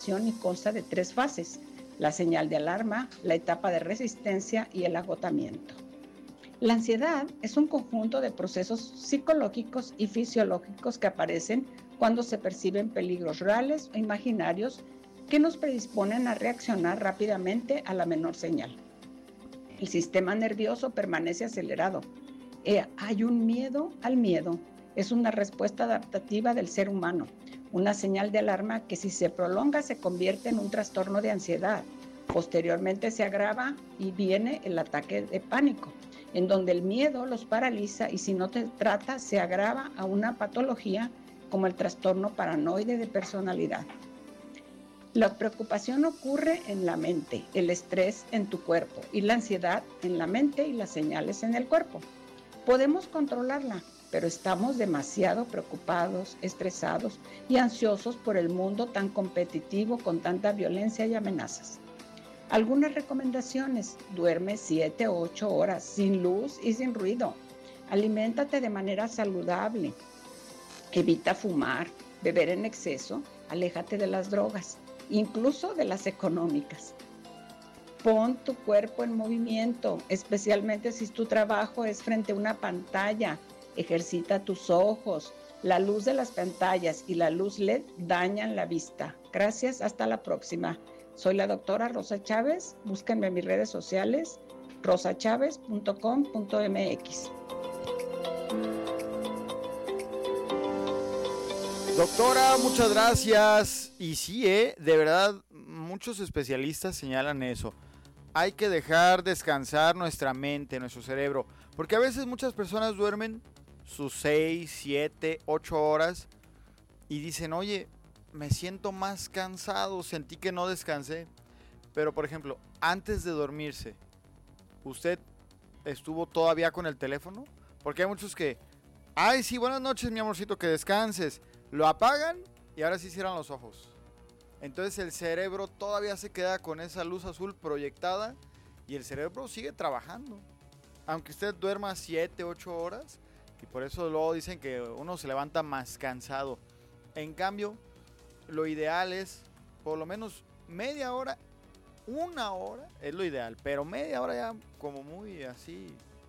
preocupación y consta de 3 fases: la señal de alarma, la etapa de resistencia y el agotamiento. La ansiedad es un conjunto de procesos psicológicos y fisiológicos que aparecen cuando se perciben peligros reales o imaginarios que nos predisponen a reaccionar rápidamente a la menor señal. El sistema nervioso permanece acelerado. Hay un miedo al miedo. Es una respuesta adaptativa del ser humano, una señal de alarma que, si se prolonga, se convierte en un trastorno de ansiedad. Posteriormente se agrava y viene el ataque de pánico, en donde el miedo los paraliza y, si no te trata, se agrava a una patología como el trastorno paranoide de personalidad. La preocupación ocurre en la mente, el estrés en tu cuerpo y la ansiedad en la mente y las señales en el cuerpo. Podemos controlarla, pero estamos demasiado preocupados, estresados y ansiosos por el mundo tan competitivo con tanta violencia y amenazas. Algunas recomendaciones: duerme 7 o 8 horas sin luz y sin ruido. Aliméntate de manera saludable. Evita fumar, beber en exceso, aléjate de las drogas, incluso de las económicas. Pon tu cuerpo en movimiento, especialmente si tu trabajo es frente a una pantalla. Ejercita tus ojos. La luz de las pantallas y la luz LED dañan la vista. Gracias, hasta la próxima. Soy la doctora Rosa Chávez. Búsquenme en mis redes sociales, rosachavez.com.mx. Doctora, muchas gracias. Y sí, de verdad, muchos especialistas señalan eso. Hay que dejar descansar nuestra mente, nuestro cerebro, porque a veces muchas personas duermen sus 6, 7, 8 horas y dicen, oye, me siento más cansado, sentí que no descansé. Pero, por ejemplo, antes de dormirse, ¿usted estuvo todavía con el teléfono? Porque hay muchos que, ay, sí, buenas noches, mi amorcito, que descanses. Lo apagan y ahora sí cierran los ojos. Entonces el cerebro todavía se queda con esa luz azul proyectada y el cerebro sigue trabajando. Aunque usted duerma 7, 8 horas, y por eso luego dicen que uno se levanta más cansado. En cambio, lo ideal es por lo menos media hora, 1 hora es lo ideal, pero media hora ya como muy así,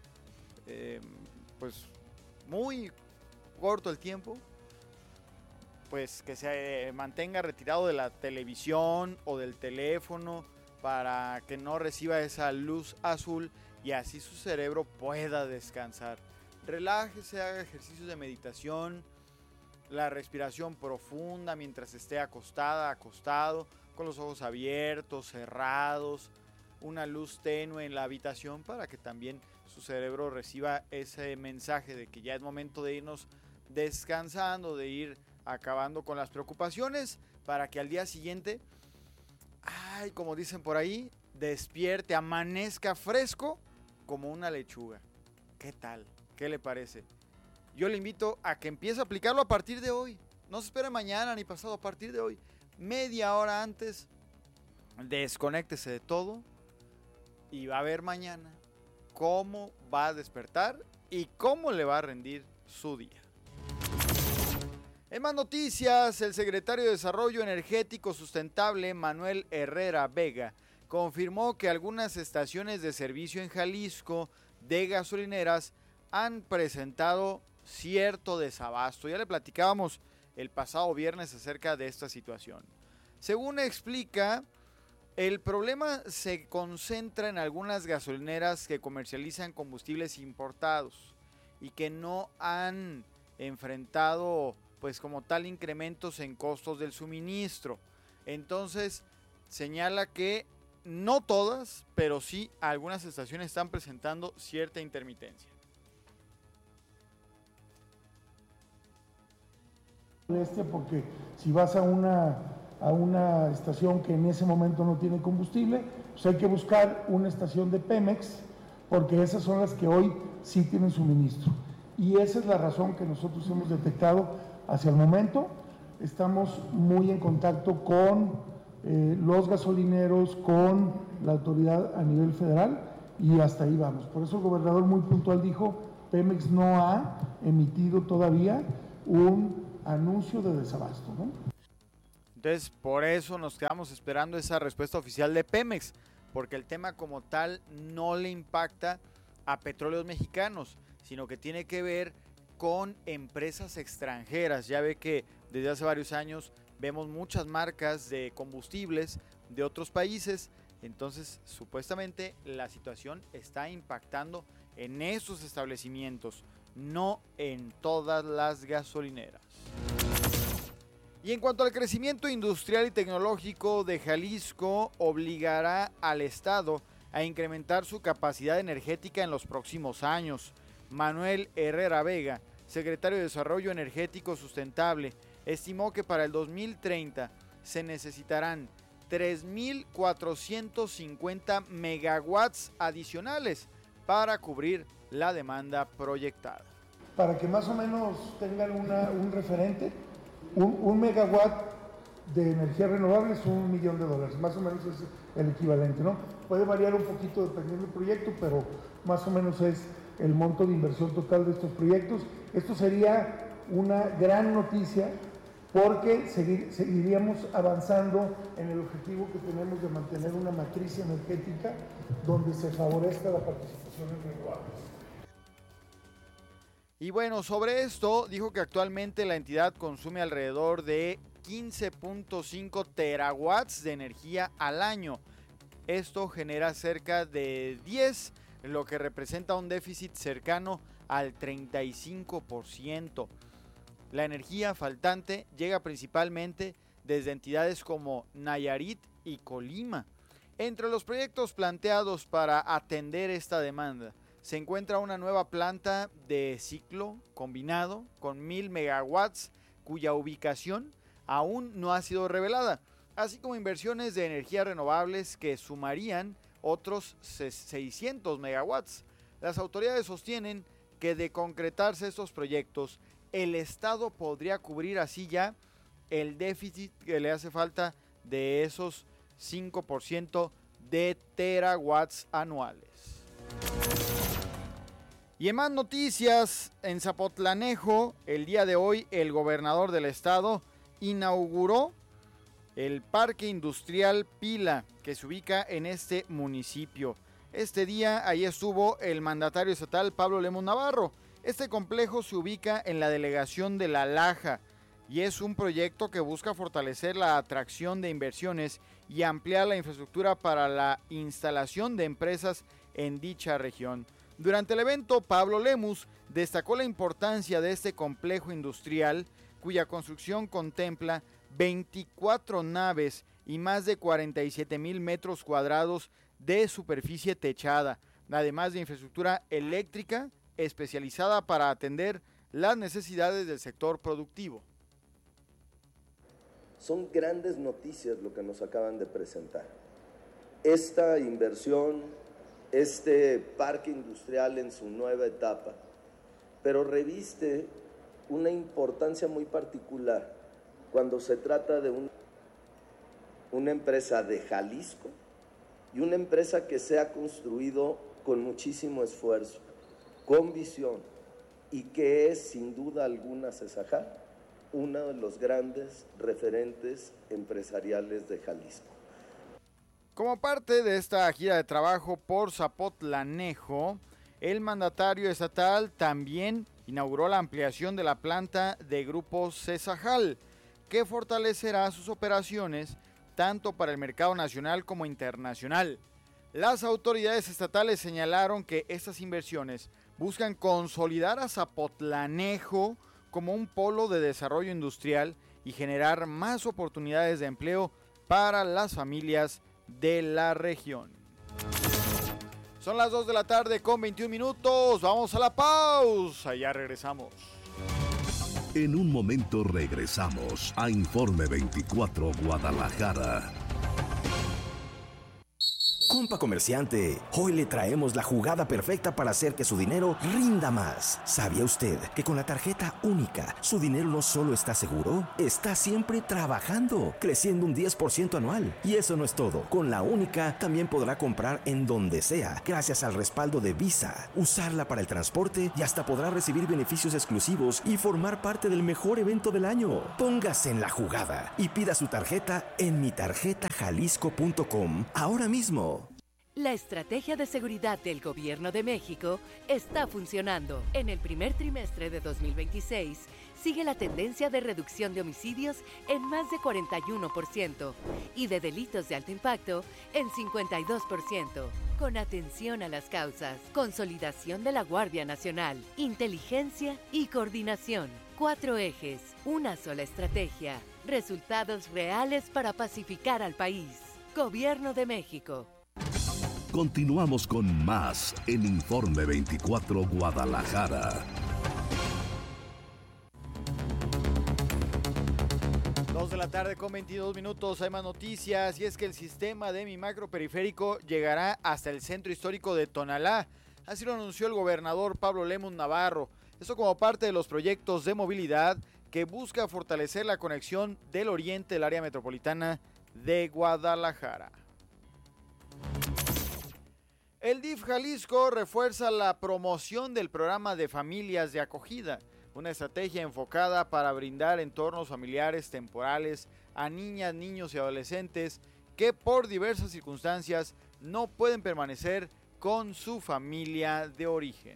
pues muy corto el tiempo. Pues que se mantenga retirado de la televisión o del teléfono para que no reciba esa luz azul y así su cerebro pueda descansar. Relájese, haga ejercicios de meditación, la respiración profunda mientras esté acostada, acostado, con los ojos abiertos, cerrados, una luz tenue en la habitación para que también su cerebro reciba ese mensaje de que ya es momento de irnos descansando, de ir acabando con las preocupaciones, para que al día siguiente, ay, como dicen por ahí, despierte, amanezca fresco como una lechuga. ¿Qué tal? ¿Qué le parece? Yo le invito a que empiece a aplicarlo a partir de hoy. No se espere mañana ni pasado, a partir de hoy. Media hora antes, desconéctese de todo y va a ver mañana cómo va a despertar y cómo le va a rendir su día. En más noticias, el secretario de Desarrollo Energético Sustentable, Manuel Herrera Vega, confirmó que algunas estaciones de servicio en Jalisco de gasolineras han presentado cierto desabasto. Ya le platicábamos el pasado viernes acerca de esta situación. Según explica, el problema se concentra en algunas gasolineras que comercializan combustibles importados y que no han enfrentado pues como tal incrementos en costos del suministro. Entonces señala que no todas, pero sí algunas estaciones están presentando cierta intermitencia. Porque si vas a una estación que en ese momento no tiene combustible, pues hay que buscar una estación de Pemex, porque esas son las que hoy sí tienen suministro. Y esa es la razón que nosotros hemos detectado hacia el momento. Estamos muy en contacto con los gasolineros, con la autoridad a nivel federal, y hasta ahí vamos. Por eso el gobernador muy puntual dijo, Pemex no ha emitido todavía un anuncio de desabasto, ¿no? Entonces, por eso nos quedamos esperando esa respuesta oficial de Pemex, porque el tema como tal no le impacta a Petróleos Mexicanos, sino que tiene que ver con empresas extranjeras. Ya ve que desde hace varios años vemos muchas marcas de combustibles de otros países, entonces supuestamente la situación está impactando en esos establecimientos, no en todas las gasolineras. Y en cuanto al crecimiento industrial y tecnológico de Jalisco, obligará al Estado a incrementar su capacidad energética en los próximos años. Manuel Herrera Vega, secretario de Desarrollo Energético Sustentable, estimó que para el 2030 se necesitarán 3.450 megawatts adicionales para cubrir la demanda proyectada. Para que más o menos tengan un referente, un megawatt de energía renovable es $1 millón, más o menos es el equivalente, ¿no? Puede variar un poquito dependiendo del proyecto, pero más o menos es el monto de inversión total de estos proyectos. Esto sería una gran noticia porque seguiríamos avanzando en el objetivo que tenemos de mantener una matriz energética donde se favorezca la participación en renovables. Y bueno, sobre esto dijo que actualmente la entidad consume alrededor de 15.5 terawatts de energía al año. Esto genera cerca de 10, lo que representa un déficit cercano al 35%. La energía faltante llega principalmente desde entidades como Nayarit y Colima. Entre los proyectos planteados para atender esta demanda se encuentra una nueva planta de ciclo combinado con 1.000 megawatts, cuya ubicación aún no ha sido revelada, así como inversiones de energías renovables que sumarían otros 600 megawatts. Las autoridades sostienen que de concretarse estos proyectos, el Estado podría cubrir así ya el déficit que le hace falta de esos 5% de terawatts anuales. Y en más noticias, en Zapotlanejo, el día de hoy el gobernador del estado inauguró el Parque Industrial Pila, que se ubica en este municipio. Este día ahí estuvo el mandatario estatal Pablo Lemus Navarro. Este complejo se ubica en la delegación de La Laja y es un proyecto que busca fortalecer la atracción de inversiones y ampliar la infraestructura para la instalación de empresas en dicha región. Durante el evento, Pablo Lemus destacó la importancia de este complejo industrial, cuya construcción contempla 24 naves y más de 47,000 metros cuadrados de superficie techada, además de infraestructura eléctrica especializada para atender las necesidades del sector productivo. Son grandes noticias lo que nos acaban de presentar. Esta inversión, este parque industrial en su nueva etapa, pero reviste una importancia muy particular cuando se trata de una empresa de Jalisco y una empresa que se ha construido con muchísimo esfuerzo, con visión, y que es sin duda alguna Cesajal, uno de los grandes referentes empresariales de Jalisco. Como parte de esta gira de trabajo por Zapotlanejo, el mandatario estatal también inauguró la ampliación de la planta de Grupo Cesajal, que fortalecerá sus operaciones tanto para el mercado nacional como internacional. Las autoridades estatales señalaron que estas inversiones buscan consolidar a Zapotlanejo como un polo de desarrollo industrial y generar más oportunidades de empleo para las familias de la región. Son las 2 de la tarde con 21 minutos. Vamos a la pausa. Ya regresamos. En un momento regresamos a Informe 24 Guadalajara. Compa comerciante, hoy le traemos la jugada perfecta para hacer que su dinero rinda más. ¿Sabía usted que con la tarjeta única, su dinero no solo está seguro, está siempre trabajando, creciendo un 10% anual? Y eso no es todo. Con la única también podrá comprar en donde sea, gracias al respaldo de Visa, usarla para el transporte y hasta podrá recibir beneficios exclusivos y formar parte del mejor evento del año. Póngase en la jugada y pida su tarjeta en mitarjetajalisco.com ahora mismo. La estrategia de seguridad del Gobierno de México está funcionando. En el primer trimestre de 2026, sigue la tendencia de reducción de homicidios en más de 41% y de delitos de alto impacto en 52%. Con atención a las causas, consolidación de la Guardia Nacional, inteligencia y coordinación. 4 ejes, una sola estrategia. Resultados reales para pacificar al país. Gobierno de México. Continuamos con más en Informe 24 Guadalajara. 2 de la tarde con 22 minutos, hay más noticias y es que el sistema de Mi Macro Periférico llegará hasta el centro histórico de Tonalá. Así lo anunció el gobernador Pablo Lemus Navarro. Esto como parte de los proyectos de movilidad que busca fortalecer la conexión del oriente del área metropolitana de Guadalajara. El DIF Jalisco refuerza la promoción del programa de familias de acogida, una estrategia enfocada para brindar entornos familiares temporales a niñas, niños y adolescentes que por diversas circunstancias no pueden permanecer con su familia de origen.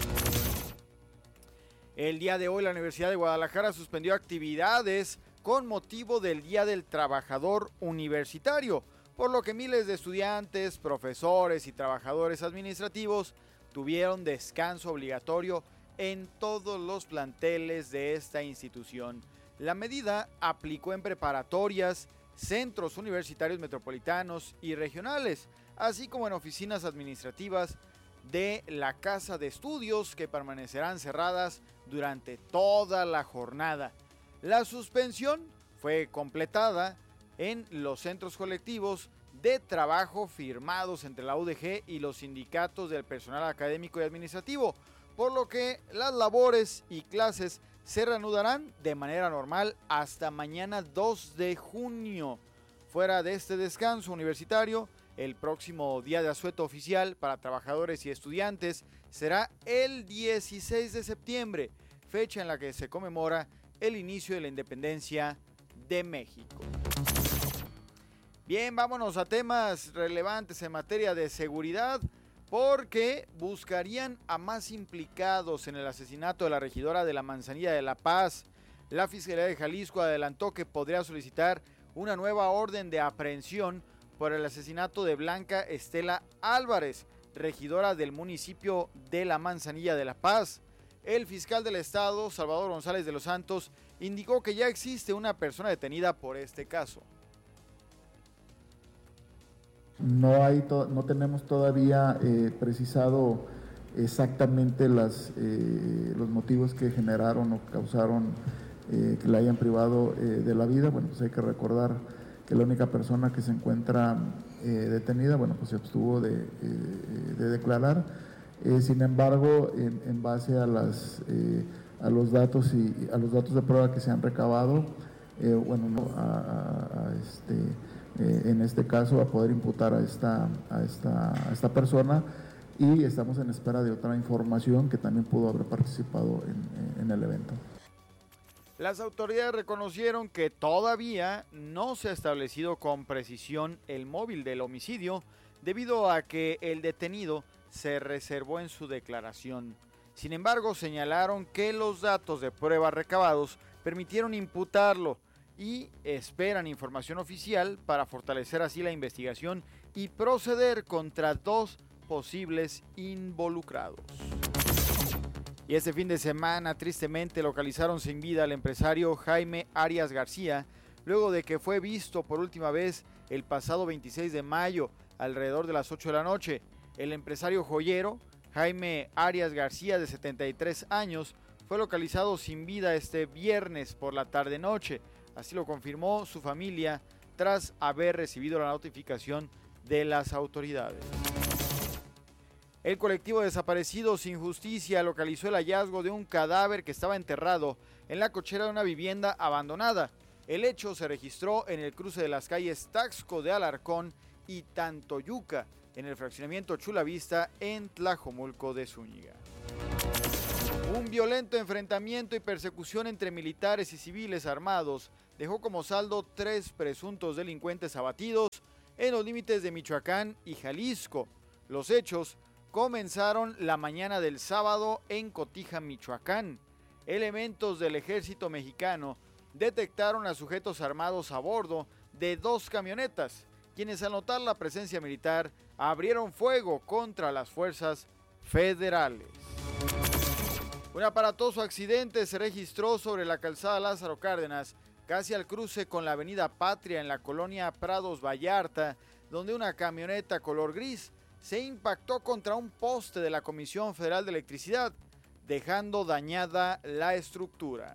El día de hoy la Universidad de Guadalajara suspendió actividades con motivo del Día del Trabajador Universitario, por lo que miles de estudiantes, profesores y trabajadores administrativos tuvieron descanso obligatorio en todos los planteles de esta institución. La medida aplicó en preparatorias, centros universitarios metropolitanos y regionales, así como en oficinas administrativas de la Casa de Estudios que permanecerán cerradas durante toda la jornada. La suspensión fue completada en los centros colectivos de trabajo firmados entre la UDG y los sindicatos del personal académico y administrativo, por lo que las labores y clases se reanudarán de manera normal hasta mañana 2 de junio. Fuera de este descanso universitario, el próximo día de asueto oficial para trabajadores y estudiantes será el 16 de septiembre, fecha en la que se conmemora el inicio de la independencia de México. Bien, vámonos a temas relevantes en materia de seguridad, porque buscarían a más implicados en el asesinato de la regidora de la Manzanilla de La Paz. La Fiscalía de Jalisco adelantó que podría solicitar una nueva orden de aprehensión por el asesinato de Blanca Estela Álvarez, regidora del municipio de la Manzanilla de La Paz. El fiscal del estado, Salvador González de los Santos, indicó que ya existe una persona detenida por este caso. No tenemos todavía precisado exactamente los motivos que generaron o causaron que la hayan privado de la vida. Bueno, pues hay que recordar que la única persona que se encuentra detenida, bueno, pues se abstuvo de declarar. Sin embargo, en base a los datos de prueba que se han recabado, en este caso a poder imputar a esta persona, y estamos en espera de otra información que también pudo haber participado en el evento. Las autoridades reconocieron que todavía no se ha establecido con precisión el móvil del homicidio, debido a que el detenido se reservó en su declaración. Sin embargo, señalaron que los datos de prueba recabados permitieron imputarlo y esperan información oficial para fortalecer así la investigación y proceder contra 2 posibles involucrados. Y este fin de semana, tristemente, localizaron sin vida al empresario Jaime Arias García, luego de que fue visto por última vez el pasado 26 de mayo, alrededor de las 8 de la noche. El empresario joyero, Jaime Arias García, de 73 años, fue localizado sin vida este viernes por la tarde-noche. Así lo confirmó su familia tras haber recibido la notificación de las autoridades. El colectivo Desaparecidos sin Justicia localizó el hallazgo de un cadáver que estaba enterrado en la cochera de una vivienda abandonada. El hecho se registró en el cruce de las calles Taxco de Alarcón y Tantoyuca, en el fraccionamiento Chulavista, en Tlajomulco de Zúñiga. Un violento enfrentamiento y persecución entre militares y civiles armados dejó como saldo 3 presuntos delincuentes abatidos en los límites de Michoacán y Jalisco. Los hechos comenzaron la mañana del sábado en Cotija, Michoacán. Elementos del ejército mexicano detectaron a sujetos armados a bordo de 2 camionetas, quienes al notar la presencia militar abrieron fuego contra las fuerzas federales. Un aparatoso accidente se registró sobre la calzada Lázaro Cárdenas, casi al cruce con la avenida Patria en la colonia Prados Vallarta, donde una camioneta color gris se impactó contra un poste de la Comisión Federal de Electricidad, dejando dañada la estructura.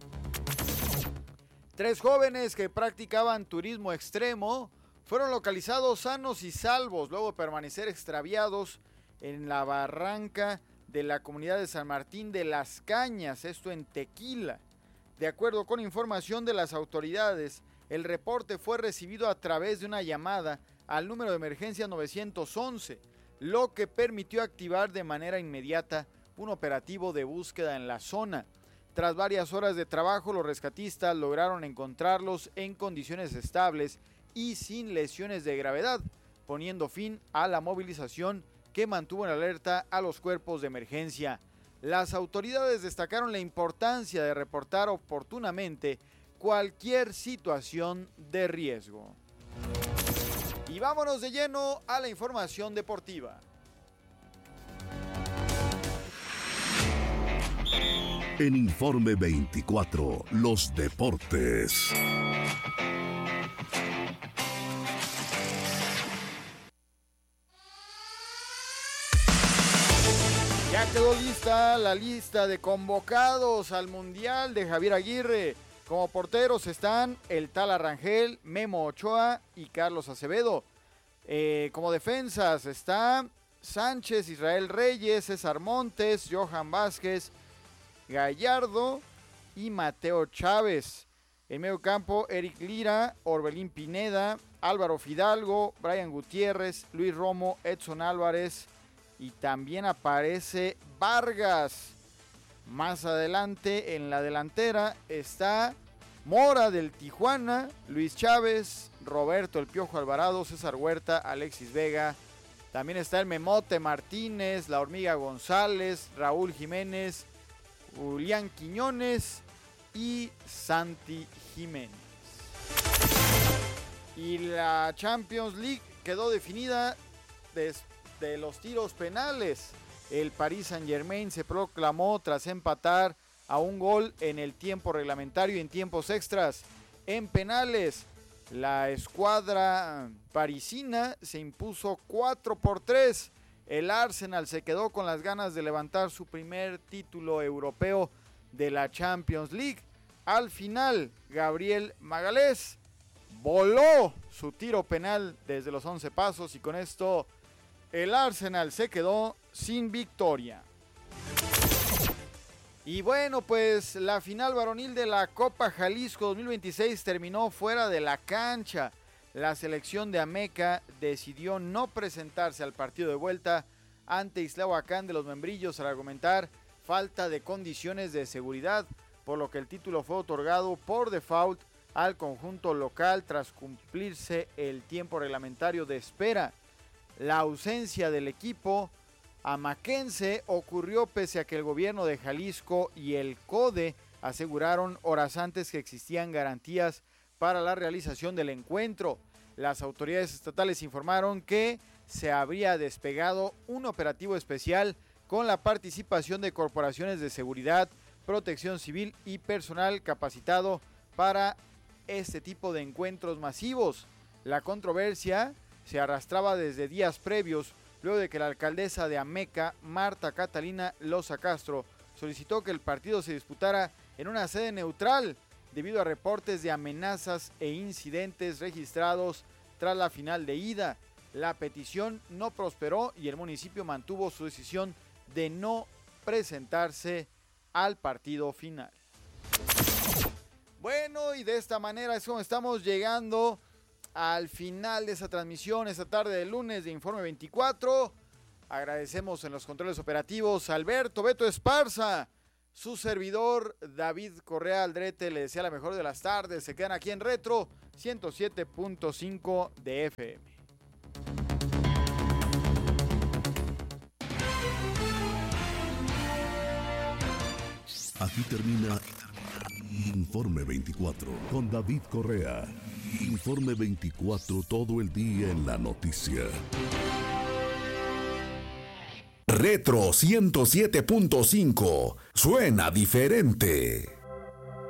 3 jóvenes que practicaban turismo extremo fueron localizados sanos y salvos luego de permanecer extraviados en la barranca de la comunidad de San Martín de las Cañas, esto en Tequila. De acuerdo con información de las autoridades, el reporte fue recibido a través de una llamada al número de emergencia 911, lo que permitió activar de manera inmediata un operativo de búsqueda en la zona. Tras varias horas de trabajo, los rescatistas lograron encontrarlos en condiciones estables y sin lesiones de gravedad, poniendo fin a la movilización que mantuvo en alerta a los cuerpos de emergencia. Las autoridades destacaron la importancia de reportar oportunamente cualquier situación de riesgo. Y vámonos de lleno a la información deportiva. En Informe 24, los deportes. Ya quedó lista la lista de convocados al Mundial de Javier Aguirre. Como porteros están el Tala Rangel, Memo Ochoa y Carlos Acevedo. Como defensas está Sánchez, Israel Reyes, César Montes, Johan Vázquez, Gallardo y Mateo Chávez. En medio campo, Eric Lira, Orbelín Pineda, Álvaro Fidalgo, Brian Gutiérrez, Luis Romo, Edson Álvarez y también aparece Vargas. Más adelante en la delantera está Mora del Tijuana, Luis Chávez, Roberto El Piojo Alvarado, César Huerta, Alexis Vega. También está el Memote Martínez, La Hormiga González, Raúl Jiménez, Julián Quiñones y Santi Jiménez. Y la Champions League quedó definida de los tiros penales. El Paris Saint-Germain se proclamó tras empatar a un gol en el tiempo reglamentario y en tiempos extras. En penales, la escuadra parisina se impuso 4-3. El Arsenal se quedó con las ganas de levantar su primer título europeo de la Champions League. Al final, Gabriel Magalhães voló su tiro penal desde los 11 pasos y con esto el Arsenal se quedó sin victoria. Y bueno, pues la final varonil de la Copa Jalisco 2026 terminó fuera de la cancha. La selección de Ameca decidió no presentarse al partido de vuelta ante Islahuacán de los Membrillos al argumentar falta de condiciones de seguridad, por lo que el título fue otorgado por default al conjunto local tras cumplirse el tiempo reglamentario de espera. La ausencia del equipo amaquense ocurrió pese a que el gobierno de Jalisco y el CODE aseguraron horas antes que existían garantías para la realización del encuentro. Las autoridades estatales informaron que se habría despegado un operativo especial con la participación de corporaciones de seguridad, protección civil y personal capacitado para este tipo de encuentros masivos. La controversia se arrastraba desde días previos, luego de que la alcaldesa de Ameca, Marta Catalina Loza Castro, solicitó que el partido se disputara en una sede neutral debido a reportes de amenazas e incidentes registrados tras la final de ida. La petición no prosperó y el municipio mantuvo su decisión de no presentarse al partido final. Bueno, y de esta manera es como estamos llegando al final de esa transmisión esta tarde de lunes de Informe 24. Agradecemos en los controles operativos a Alberto Beto Esparza, su servidor David Correa Aldrete. Le desea la mejor de las tardes. Se quedan aquí en Retro 107.5 de FM. Aquí termina Informe 24 con David Correa. Informe 24, todo el día en la noticia. Retro 107.5 suena diferente.